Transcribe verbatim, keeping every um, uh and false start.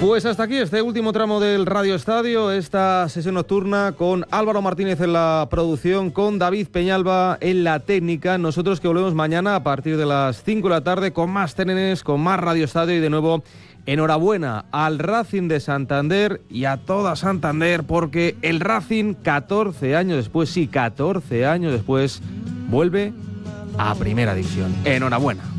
Pues hasta aquí este último tramo del Radio Estadio, esta sesión nocturna con Álvaro Martínez en la producción, con David Peñalba en la técnica. Nosotros que volvemos mañana a partir de las cinco de la tarde con más T N Ns, con más Radio Estadio y de nuevo enhorabuena al Racing de Santander y a toda Santander porque el Racing catorce años después, sí, catorce años después, vuelve a Primera División. Enhorabuena.